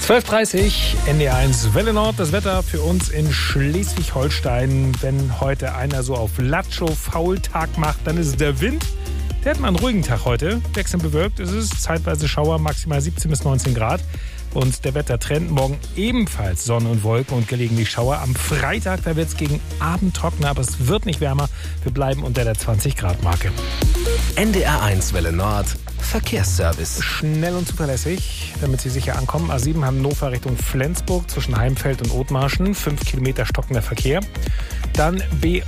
12:30 NDR1 Welle Nord. Das Wetter für uns in Schleswig-Holstein. Wenn heute einer so auf Latscho-Faultag macht, dann ist es der Wind. Der hat mal einen ruhigen Tag heute. Wechselnd bewölkt ist es. Zeitweise Schauer, maximal 17 bis 19 Grad. Und der Wettertrend morgen ebenfalls Sonne und Wolken und gelegentlich Schauer. Am Freitag, da wird es gegen Abend trockener, aber es wird nicht wärmer. Wir bleiben unter der 20-Grad-Marke. NDR1 Welle Nord. Verkehrsservice. Schnell und zuverlässig, damit Sie sicher ankommen. A7 Hannover Richtung Flensburg zwischen Heimfeld und Othmarschen. 5 Kilometer stockender Verkehr. Dann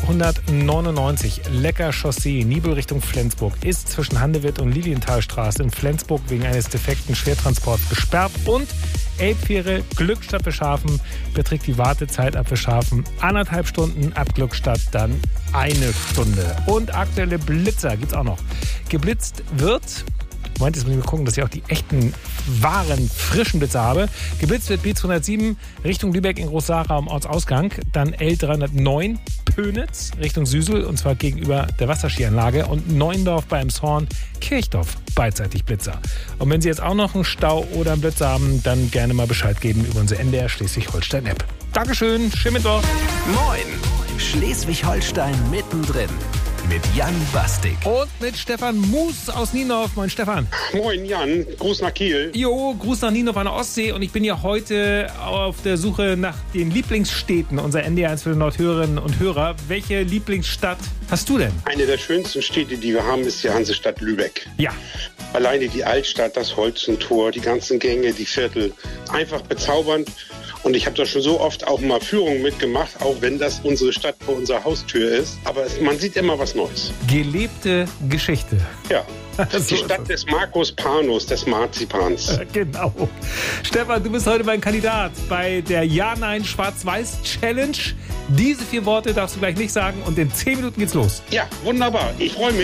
B199 Lecker Chaussee, Nibel Richtung Flensburg, ist zwischen Handewitt und Lilienthalstraße in Flensburg wegen eines defekten Schwertransports gesperrt. Und Elbfähre Glückstadt Wischhafen beträgt die Wartezeit ab Wischhafen 1,5 Stunden, ab Glückstadt dann 1 Stunde. Und aktuelle Blitzer gibt's auch noch. Geblitzt wird... Moment, jetzt muss ich mal gucken, dass ich auch die echten, wahren, frischen Blitzer habe. Geblitzt wird B207 Richtung Lübeck in Groß-Sara am Ortsausgang. Dann L309 Pönitz Richtung Süsel, und zwar gegenüber der Wasserskianlage. Und Neuendorf bei Emshorn, Kirchdorf, beidseitig Blitzer. Und wenn Sie jetzt auch noch einen Stau oder einen Blitzer haben, dann gerne mal Bescheid geben über unsere NDR Schleswig-Holstein-App. Dankeschön, schönen Mittwoch. Moin, Schleswig-Holstein mittendrin. Mit Jan Bastik. Und mit Stefan Mus aus Niendorf. Moin Stefan. Moin Jan, Gruß nach Kiel. Jo, Gruß nach Niendorf an der Ostsee. Und ich bin ja heute auf der Suche nach den Lieblingsstädten unserer NDR1 für Nordhörerinnen und Hörer. Welche Lieblingsstadt hast du denn? Eine der schönsten Städte, die wir haben, ist die Hansestadt Lübeck. Ja. Alleine die Altstadt, das Holzentor, die ganzen Gänge, die Viertel. Einfach bezaubernd. Und ich habe da schon so oft auch mal Führungen mitgemacht, auch wenn das unsere Stadt vor unserer Haustür ist. Aber man sieht immer was Neues. Gelebte Geschichte. Ja, die Stadt des Markus Panus, des Marzipans. Genau. Stefan, du bist heute mein Kandidat bei der Ja-Nein-Schwarz-Weiß-Challenge. Diese 4 Worte darfst du gleich nicht sagen und in 10 Minuten geht's los. Ja, wunderbar. Ich freue mich.